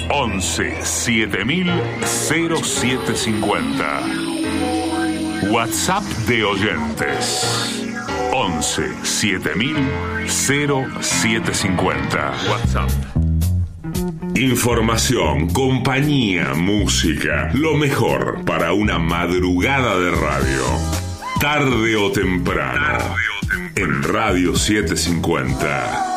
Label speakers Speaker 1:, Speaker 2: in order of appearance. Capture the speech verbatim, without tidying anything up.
Speaker 1: once siete mil cero siete cincuenta. WhatsApp de oyentes once siete mil cero siete cincuenta. WhatsApp. Información, compañía, música, lo mejor para una madrugada de radio. Tarde o temprano, Tarde o temprano. En Radio setecientos cincuenta.